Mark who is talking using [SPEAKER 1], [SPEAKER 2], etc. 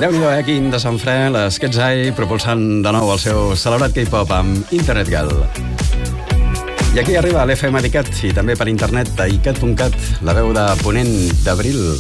[SPEAKER 1] Déu-n'hi-do, Quin de Sant Fre, les Quetzai, propulsant de nou el seu celebrat K-pop amb Internet Girl. I aquí arriba l'FM d'ICAT i també per internet a icat.cat, la veu de Ponent d'Abril.